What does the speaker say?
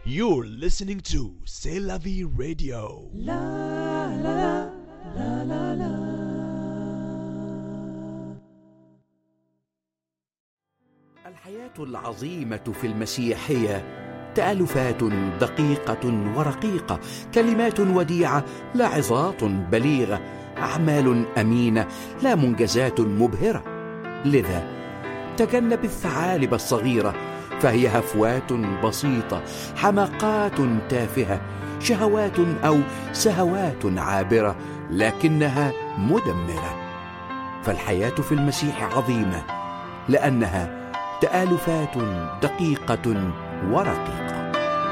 You're listening to C'est la vie radio. الحياة العظيمة في المسيح هي تألفات دقيقة ورقيقة، كلمات وديعة لا عظات بليغة، أعمال أمينة لا منجزات مبهرة. لذا تجنب الثعالب الصغيرة، فهي هفوات بسيطة، حماقات تافهة، شهوات أو سهوات عابرة، لكنها مدمرة. فالحياة في المسيح عظيمة لأنها تآلفات دقيقة ورقيقة.